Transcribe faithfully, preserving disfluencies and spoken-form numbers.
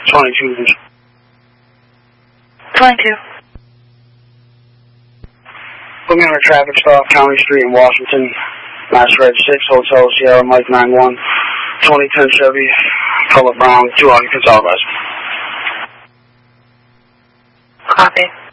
twenty-two. twenty-two. Put me on a traffic stop, County Street in Washington. Mass Red six, Hotel Sierra, Mike nine one. twenty ten Chevy, color brown, two occupants, all rise. Copy.